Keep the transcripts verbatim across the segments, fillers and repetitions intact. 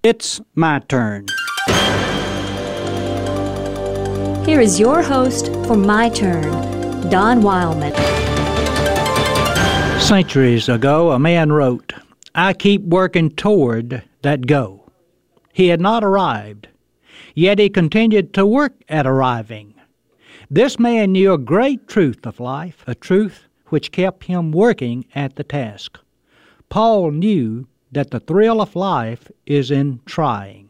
It's my turn. Here is your host for My Turn, Don Wildman. Centuries ago, a man wrote, "I keep working toward that goal." He had not arrived, yet he continued to work at arriving. This man knew a great truth of life, a truth which kept him working at the task. Paul knew that the thrill of life is in trying.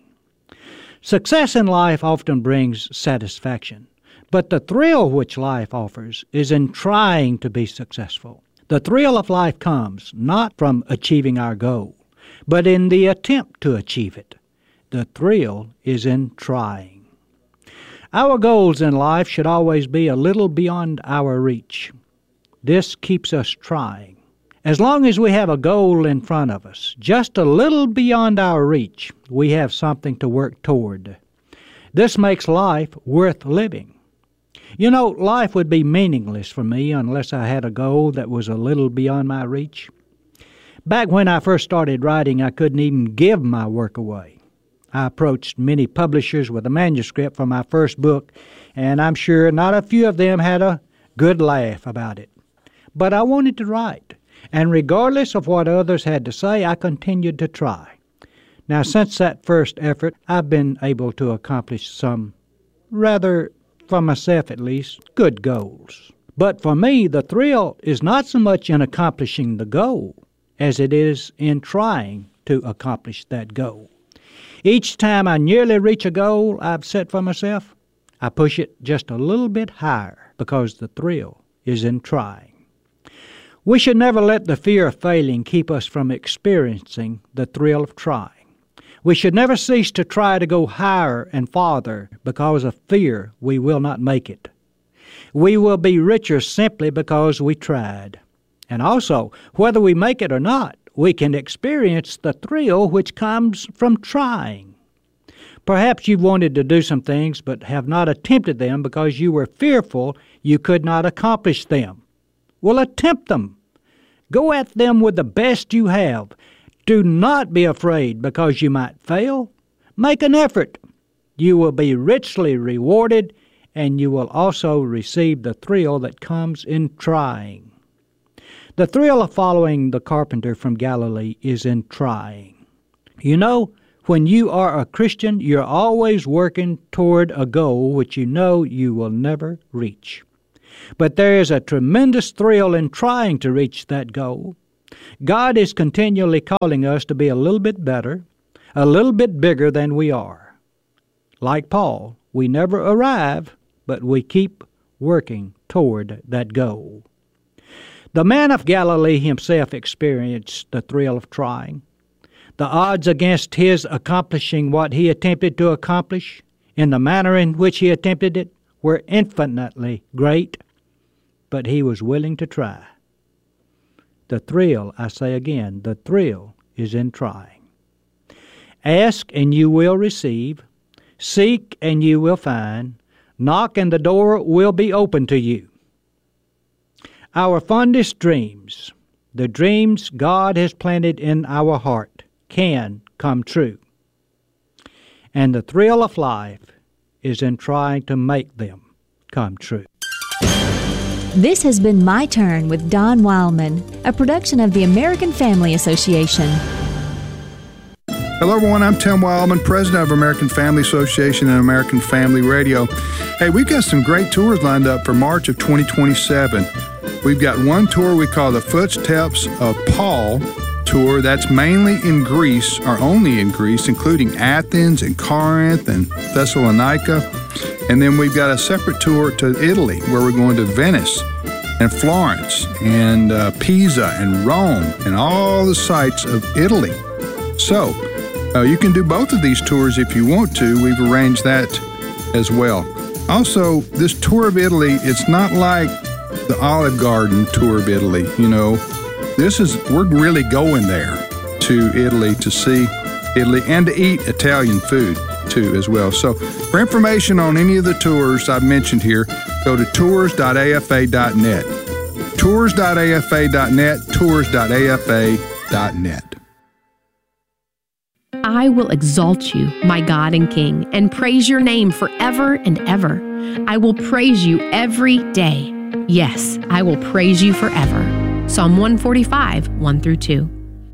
Success in life often brings satisfaction, but the thrill which life offers is in trying to be successful. The thrill of life comes not from achieving our goal, but in the attempt to achieve it. The thrill is in trying. Our goals in life should always be a little beyond our reach. This keeps us trying. As long as we have a goal in front of us, just a little beyond our reach, we have something to work toward. This makes life worth living. You know, life would be meaningless for me unless I had a goal that was a little beyond my reach. Back when I first started writing, I couldn't even give my work away. I approached many publishers with a manuscript for my first book, and I'm sure not a few of them had a good laugh about it. But I wanted to write. And regardless of what others had to say, I continued to try. Now, since that first effort, I've been able to accomplish some, rather, for myself at least, good goals. But for me, the thrill is not so much in accomplishing the goal as it is in trying to accomplish that goal. Each time I nearly reach a goal I've set for myself, I push it just a little bit higher because the thrill is in trying. We should never let the fear of failing keep us from experiencing the thrill of trying. We should never cease to try to go higher and farther because of fear we will not make it. We will be richer simply because we tried. And also, whether we make it or not, we can experience the thrill which comes from trying. Perhaps you've wanted to do some things but have not attempted them because you were fearful you could not accomplish them. Well, attempt them. Go at them with the best you have. Do not be afraid because you might fail. Make an effort. You will be richly rewarded, and you will also receive the thrill that comes in trying. The thrill of following the carpenter from Galilee is in trying. You know, when you are a Christian, you're always working toward a goal which you know you will never reach. But there is a tremendous thrill in trying to reach that goal. God is continually calling us to be a little bit better, a little bit bigger than we are. Like Paul, we never arrive, but we keep working toward that goal. The man of Galilee himself experienced the thrill of trying. The odds against his accomplishing what he attempted to accomplish in the manner in which he attempted it were infinitely great, but he was willing to try. The thrill, I say again, the thrill is in trying. Ask and you will receive. Seek and you will find. Knock and the door will be open to you. Our fondest dreams, the dreams God has planted in our heart, can come true. And the thrill of life is in trying to make them come true. This has been My Turn with Don Wildman, a production of the American Family Association. Hello, everyone. I'm Tim Wildman, president of American Family Association and American Family Radio. Hey, we've got some great tours lined up for March of twenty twenty-seven. We've got one tour we call the Footsteps of Paul tour. That's mainly in Greece, or only in Greece, including Athens and Corinth and Thessalonica. And then we've got a separate tour to Italy, where we're going to Venice and Florence and uh, Pisa and Rome and all the sites of Italy. So uh, you can do both of these tours if you want to. We've arranged that as well. Also, this tour of Italy, it's not like the Olive Garden tour of Italy. You know, this is, we're really going there to Italy to see Italy and to eat Italian food too as well. So for information on any of the tours I've mentioned here, go to tours dot a f a dot net. tours dot a f a dot net, tours dot a f a dot net. I will exalt you, my God and King, and praise your name forever and ever. I will praise you every day. Yes, I will praise you forever. Psalm one forty-five, one through two.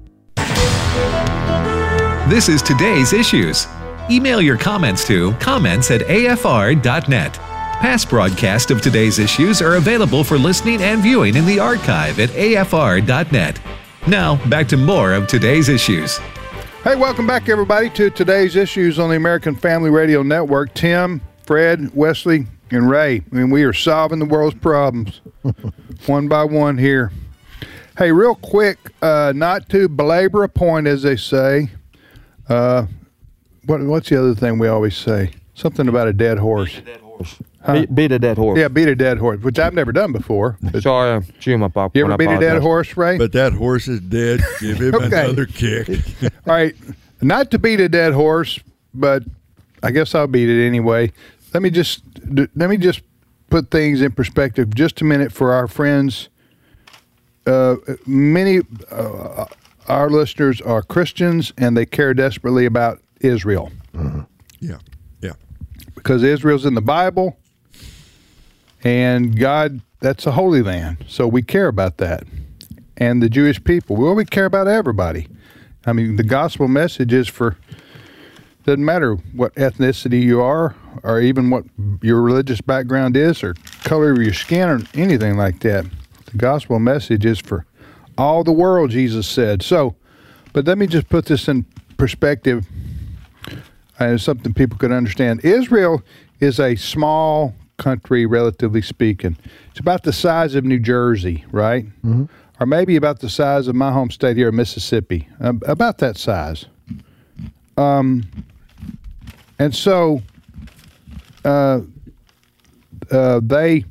This is Today's Issues. Email your comments to comments at a f r dot net. Past broadcasts of Today's Issues are available for listening and viewing in the archive at a f r dot net. Now, back to more of Today's Issues. Hey, welcome back, everybody, to Today's Issues on the American Family Radio Network. Tim, Fred, Wesley, and Ray. I mean, we are solving the world's problems one by one here. Hey, real quick, uh, not to belabor a point, as they say. Uh, what, what's the other thing we always say? Something about a dead horse. Beat a dead horse. Huh? Beat, beat a dead horse. Yeah, beat a dead horse, which I've never done before. Sorry, I'm chewing my popcorn. You ever beat a dead horse, Ray? But that horse is dead. Give him Okay. another kick. All right, not to beat a dead horse, but I guess I'll beat it anyway. Let me just let me just put things in perspective just a minute for our friends. Uh, many uh, our listeners are Christians, and they care desperately about Israel. Uh-huh. Yeah, yeah. Because Israel's in the Bible, and God, that's a holy land, so we care about that. And the Jewish people, well, we care about everybody. I mean, the gospel message is for, doesn't matter what ethnicity you are, or even what your religious background is, or color of your skin, or anything like that. The gospel message is for all the world, Jesus said. So, but let me just put this in perspective, as something people could understand. Israel is a small country, relatively speaking. It's about the size of New Jersey, right? Mm-hmm. Or maybe about the size of my home state here, Mississippi. Uh, about that size. Um, and so uh, uh, they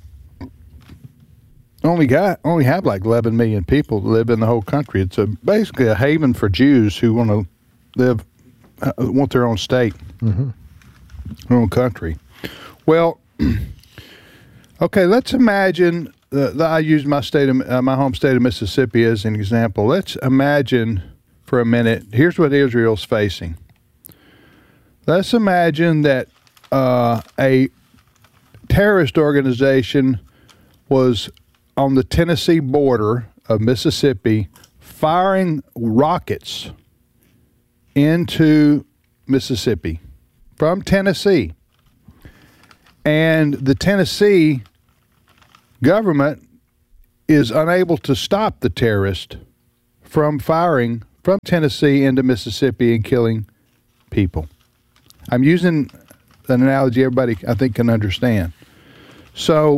only got only have like eleven million people that live in the whole country. It's a, basically a haven for Jews who want to live, uh, want their own state, mm-hmm. their own country. Well, okay, let's imagine. Uh, I use my state, of, uh, my home state of Mississippi as an example. Let's imagine for a minute. Here's what Israel's facing. Let's imagine that uh, a terrorist organization was on the Tennessee border of Mississippi, firing rockets into Mississippi from Tennessee. And the Tennessee government is unable to stop the terrorist from firing from Tennessee into Mississippi and killing people. I'm using an analogy everybody, I think, can understand. So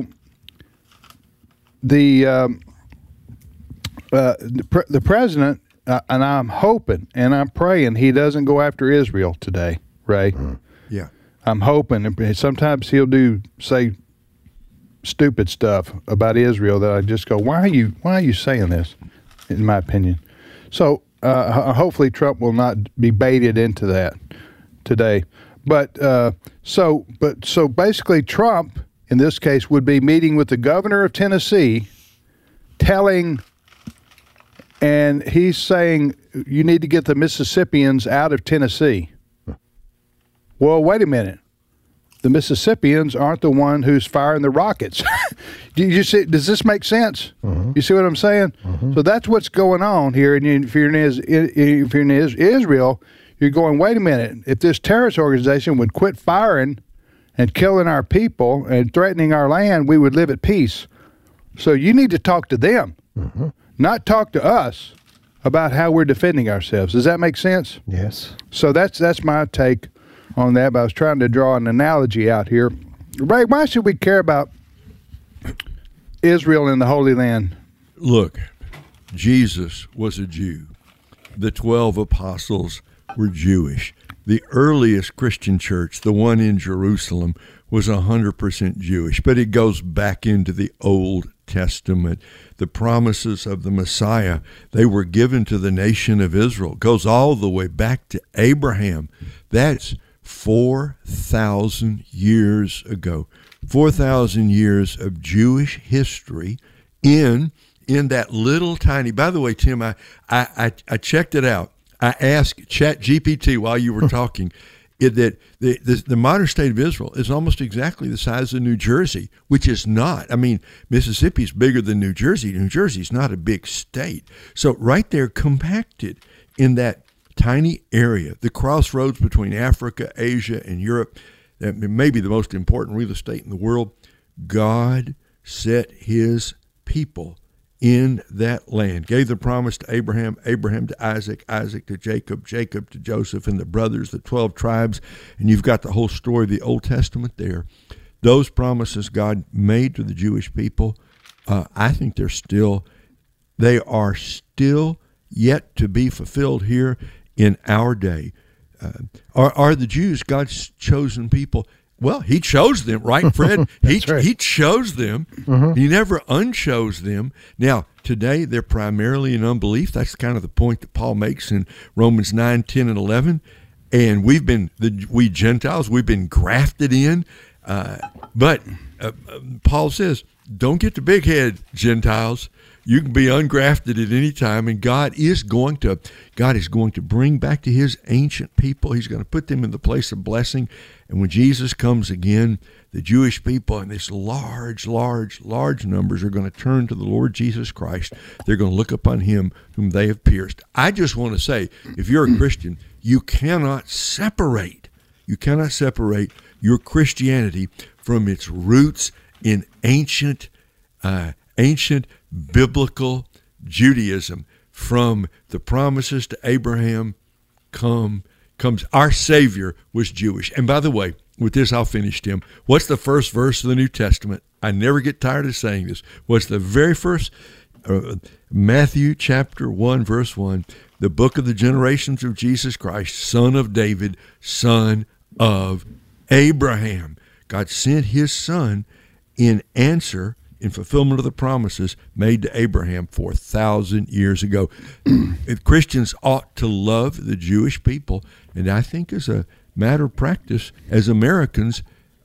the um, uh, the, pre- the president, uh, and I'm hoping and I'm praying he doesn't go after Israel today, Ray. Uh-huh. Yeah. I'm hoping, and sometimes he'll do, say, stupid stuff about Israel that I just go, why are you why are you saying this, in my opinion? So uh, hopefully Trump will not be baited into that today. But uh, so but so basically Trump, in this case, would be meeting with the governor of Tennessee, telling, and he's saying, you need to get the Mississippians out of Tennessee. Well, wait a minute. The Mississippians aren't the one who's firing the rockets. Do you see? Does this make sense? Uh-huh. You see what I'm saying? Uh-huh. So that's what's going on here. And if you're in, if you're in Israel, you're going, wait a minute. If this terrorist organization would quit firing and killing our people and threatening our land, we would live at peace. So you need to talk to them, uh-huh. not talk to us about how we're defending ourselves. Does that make sense? Yes. So that's that's my take on that, but I was trying to draw an analogy out here. Ray, why should we care about Israel and the Holy Land? Look, Jesus was a Jew. The twelve apostles were Jewish. The earliest Christian church, the one in Jerusalem, was one hundred percent Jewish, but it goes back into the Old Testament. The promises of the Messiah, they were given to the nation of Israel. It goes all the way back to Abraham. That's four thousand years ago. four thousand years of Jewish history in in that little tiny, by the way, Tim, I, I, I checked it out. I asked Chat G P T while you were talking it, that the, the the modern state of Israel is almost exactly the size of New Jersey, which is not. I mean, Mississippi is bigger than New Jersey. New Jersey is not a big state. So right there, compacted in that tiny area, the crossroads between Africa, Asia, and Europe, that may be the most important real estate in the world, God set his people in that land, gave the promise to Abraham, Abraham to Isaac, Isaac to Jacob, Jacob to Joseph and the brothers, the twelve tribes, and you've got the whole story of the Old Testament there. Those promises God made to the Jewish people, uh, I think they're still, they are still yet to be fulfilled here in our day. Uh, are, are the Jews God's chosen people? Well, he chose them, right, Fred? he right. he chose them. Mm-hmm. He never unchose them. Now, today they're primarily in unbelief. That's kind of the point that Paul makes in Romans nine, ten, and eleven. And we've been, the we Gentiles, we've been grafted in. Uh, but uh, Paul says, don't get the big head, Gentiles. You can be ungrafted at any time, and God is going to God is going to bring back to his ancient people. He's going to put them in the place of blessing. And when Jesus comes again, the Jewish people in this large, large, large numbers are going to turn to the Lord Jesus Christ. They're going to look upon him whom they have pierced. I just want to say, if you're a Christian, you cannot separate, you cannot separate your Christianity from its roots in ancient, uh, ancient biblical Judaism. From the promises to Abraham come comes our Savior was Jewish. And by the way, with this I'll finish, Tim. What's the first verse of the New Testament? I never get tired of saying this. What's the very first? Uh, Matthew chapter one, verse one, the book of the generations of Jesus Christ, son of David, son of Abraham. God sent his son in answer, in fulfillment of the promises made to Abraham four thousand years ago. Christians ought to love the Jewish people, and I think as a matter of practice, as Americans,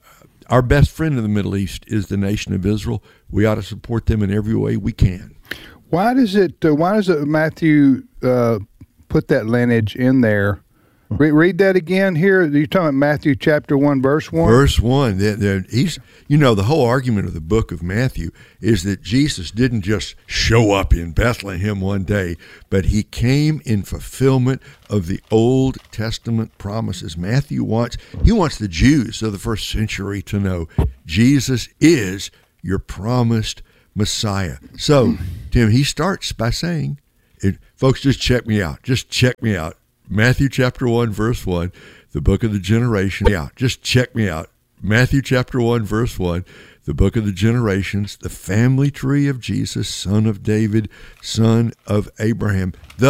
our best friend in the Middle East is the nation of Israel. We ought to support them in every way we can. Why does it, uh, why does it, Matthew uh, put that lineage in there? Re- read that again here. You're talking about Matthew chapter one, verse one? Verse one. The, the, he's, you know, the whole argument of the book of Matthew is that Jesus didn't just show up in Bethlehem one day, but he came in fulfillment of the Old Testament promises. Matthew wants, he wants the Jews of the first century to know Jesus is your promised Messiah. So, Tim, he starts by saying, it, folks, just check me out. Just check me out. Matthew chapter one, verse one, the book of the generation. Yeah, just check me out. Matthew chapter one, verse one, the book of the generations, the family tree of Jesus, son of David, son of Abraham. The